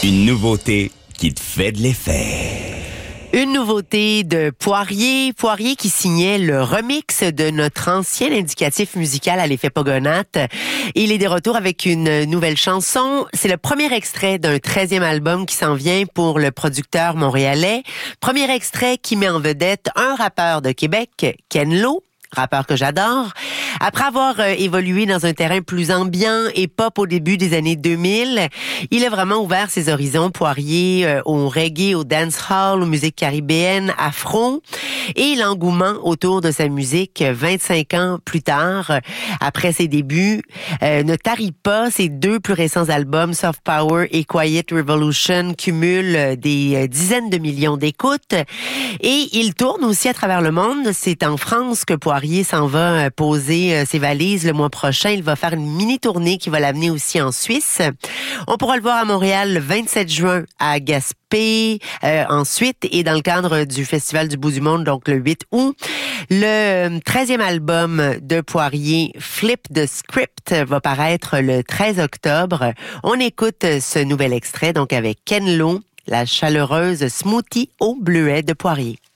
Une nouveauté qui te fait de l'effet. Une nouveauté de Poirier qui signait le remix de notre ancien indicatif musical à l'effet Pogonatte. Il est de retour avec une nouvelle chanson. C'est le premier extrait d'un 13e album qui s'en vient pour le producteur montréalais. Premier extrait qui met en vedette un rappeur de Québec, Ken Lo, rappeur que j'adore. Après avoir évolué dans un terrain plus ambiant et pop au début des années 2000, il a vraiment ouvert ses horizons, Poirier, au reggae, au dancehall, aux musiques caribéennes, afro. Et l'engouement autour de sa musique 25 ans plus tard, après ses débuts, ne tarit pas. Ses deux plus récents albums, Soft Power et Quiet Revolution, cumulent des dizaines de millions d'écoutes. Et il tourne aussi à travers le monde. C'est en France que Poirier s'en va poser ses valises le mois prochain. Il va faire une mini-tournée qui va l'amener aussi en Suisse. On pourra le voir à Montréal le 27 juin à Gaspé, ensuite, et dans le cadre du Festival du Bout du Monde, donc le 8 août. Le 13e album de Poirier, Flip the Script, va paraître le 13 octobre. On écoute ce nouvel extrait, donc avec Ken Lo, la chaleureuse smoothie au bleuet de Poirier.